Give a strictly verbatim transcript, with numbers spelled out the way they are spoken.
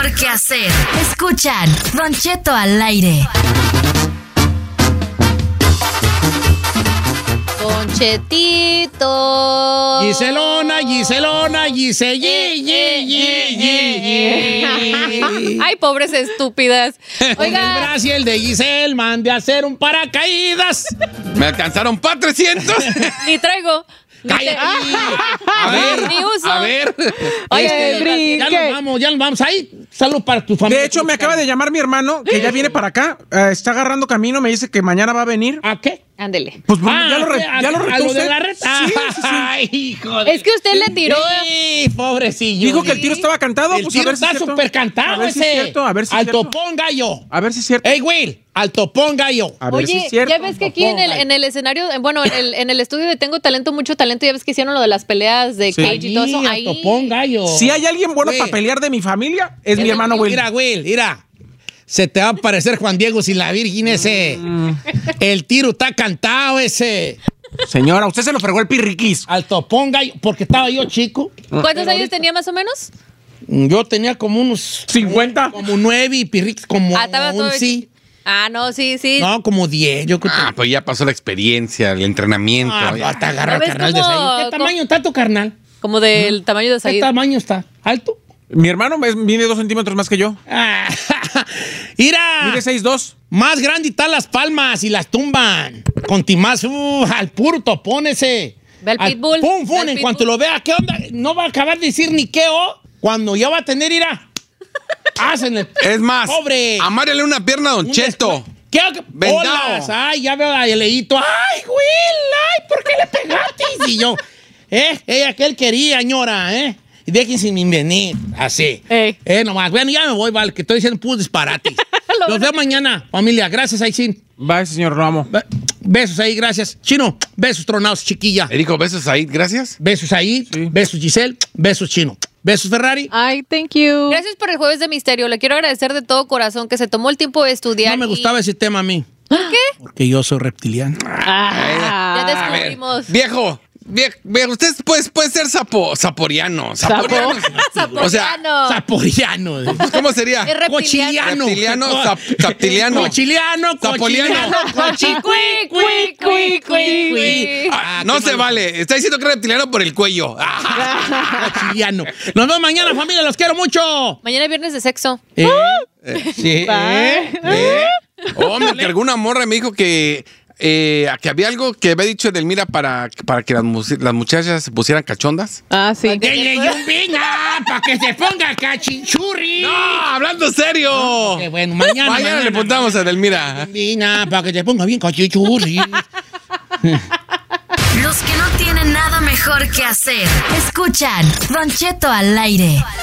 mejor que hacer. Escuchan Don Cheto al aire. Don Chetito. Giselona, Giselona, Gise, Gi, Gi, Gi, Gi. Ay, pobres estúpidas. Oiga. El Brasil de Giselle, mande a hacer un paracaídas. Me alcanzaron para trescientos. Ni traigo. Cállate. A ver, Ni uso. a ver. Oye, Este, ya nos vamos, ya nos vamos. Ahí, salud para tu familia. De hecho, me acaba de llamar mi hermano, que ya viene para acá. Uh, está agarrando camino, me dice que mañana va a venir. ¿A qué? Ándele. Pues Ah, ya lo, re, a, ya lo a, retó a lo usted. de la red. Sí, sí, sí. Ay, hijo de... Es que usted le tiró. Sí, pobrecillo. Dijo que el tiro estaba cantado. El Pues tiro a ver si está es cierto. súper cantado A ver ese. si es cierto, a ver si es Al cierto. topón gallo. A ver si es cierto. Ey, Will, al topón gallo. A ver si Oye, es cierto. ya ves que aquí en el, en el escenario, bueno, en el, en el estudio de Tengo Talento, mucho talento, ya ves que hicieron lo de las peleas de Sí. cage y todo eso. Al Ahí. topón gallo. Si hay alguien bueno Güey. para pelear de mi familia, es mi hermano Will. Mira, Will, mira. Se te va a parecer Juan Diego sin la Virgen ese. El tiro está cantado ese. Señora, usted se lo fregó el pirriquis. Al topón gallo, porque estaba yo chico. ¿Cuántos años tenía más o menos? Yo tenía como unos... ¿cincuenta? Como nueve y Pirrix como Ah, estaba todo un sí. Ah, no, sí, sí. No, como diez. Yo creo que... Ah, pues ya pasó la experiencia, el entrenamiento. Ah, ya. hasta agarrar ¿Sabes carnal de cómo- Said. ¿Qué tamaño está tu carnal? Como del tamaño de ¿Qué Said. tamaño está? ¿Alto? Mi hermano es- mide dos centímetros más que yo. Ah, Mira, Mide seis dos. más grande están las palmas y las tumban. Contimás, uh, al puro topón ese. Ve al Al pitbull, Pum, ve pum, al en pitbull. cuanto lo vea, ¿qué onda? No va a acabar de decir ni qué o. Cuando ya va a tener, irá. Hacen el... Es más, Pobre. amárrale una pierna a Don Un Cheto. descu- ¿Qué? Vendado. Holas. Ay, ya veo a Leito. Ay, Will, ay, ¿por qué le pegaste? Y yo, eh, ella que él quería, señora, eh. Y déjense venir, así. Ey. Eh, nomás. Bueno, ya me voy, vale, que estoy diciendo puros disparates. Los veo mañana, familia. Gracias, Aisin. Bye, señor, lo amo. Be- Besos ahí, gracias. Chino, besos tronados, chiquilla. Le dijo besos ahí, gracias. Besos ahí, Sí. besos Giselle, besos Chino. Besos Ferrari. Ay, thank you. Gracias por el Jueves de Misterio. Le quiero agradecer de todo corazón que se tomó el tiempo de estudiar. No me y- gustaba ese tema a mí, ¿Por qué? porque yo soy reptiliano. Ya A ver, descubrimos. viejo, vie- viejo, usted puede, puede ser sapo, saporiano. Saporiano. O sea, Saporiano. Saporiano. ¿cómo sería? Es reptiliano. Cochiliano. Reptiliano, sap- saptiliano. Cochiliano, Sapoliano. cochiliano, cochi, cui, cui, cui, cui, cui. Ah, no se vale. Está diciendo que es reptiliano por el cuello. Ah. Cochiliano. Nos vemos mañana, familia. Los quiero mucho. Mañana es viernes de sexo. Eh, sí. Bye. eh, eh. Hombre, que alguna morra me dijo que, eh, que había algo que había dicho Edelmira para, para que las, mu- las muchachas se pusieran cachondas. Ah, sí. Dele un vino para que se ponga cachinchurri. ¡No! ¡Hablando serio! Qué bueno, mañana. Mañana le preguntamos a Edelmira. Vina para que te ponga bien cachinchurri. Los que no tienen nada mejor que hacer. Escuchan Don Cheto al aire.